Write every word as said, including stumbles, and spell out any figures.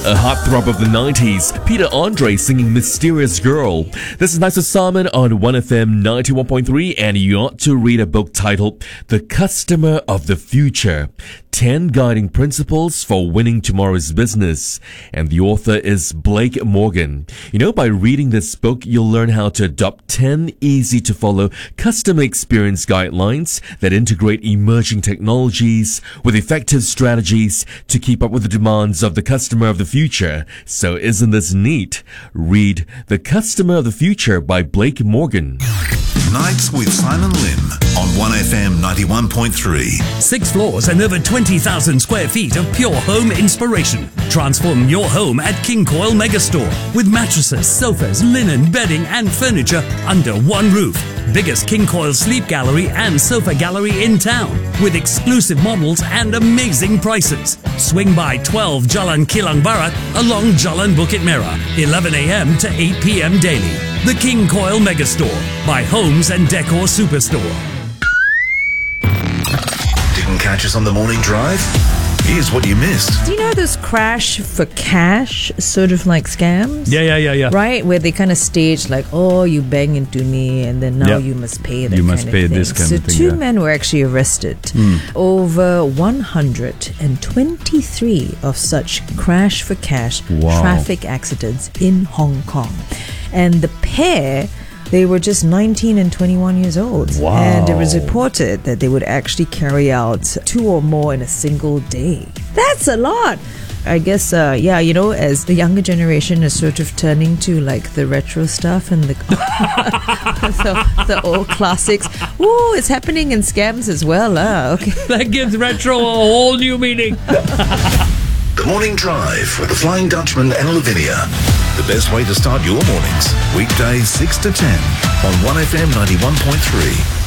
A heartthrob of the nineties, Peter Andre singing Mysterious Girl. This is Nice with Simon on one F M ninety-one point three, and you ought to read a book titled The Customer of the Future, ten Guiding Principles for Winning Tomorrow's Business. And the author is Blake Morgan. You know, by reading this book, you'll learn how to adopt ten easy-to-follow customer experience guidelines that integrate emerging technologies with effective strategies to keep up with the demands of the customer of the future. So isn't this neat? Read The Customer of the Future by Blake Morgan. Nights with Simon Lim on one F M ninety-one point three. Six floors and over twenty thousand square feet of pure home inspiration. Transform your home at King Coil Megastore with mattresses, sofas, linen, bedding and furniture under one roof. Biggest King Coil sleep gallery and sofa gallery in town with exclusive models and amazing prices. Swing by twelve Jalan Kilang Barat along Jalan Bukit Merah, eleven a m to eight p m daily. The King Coil Megastore by Homes and Decor Superstore. Didn't catch us on the morning drive? Here's what you missed. Do you know those crash for cash sort of like scams? Yeah, yeah, yeah, yeah. Right? Where they kind of stage like, oh, you bang into me and then now Yep. you must pay that You kind must of pay thing. this kind so of thing, two yeah. men were actually arrested. Over one hundred twenty-three of such crash for cash Wow. traffic accidents in Hong Kong. And the pair, they were just nineteen and twenty-one years old. Wow. And it was reported that they would actually carry out two or more in a single day. That's a lot. I guess, uh, yeah, you know, as the younger generation is sort of turning to like the retro stuff and the the, the old classics. Ooh, it's happening in scams as well. Uh, okay. That gives retro a whole new meaning. The Morning Drive with the Flying Dutchman and Lavinia. The best way to start your mornings. Weekdays six to ten on one F M ninety-one point three.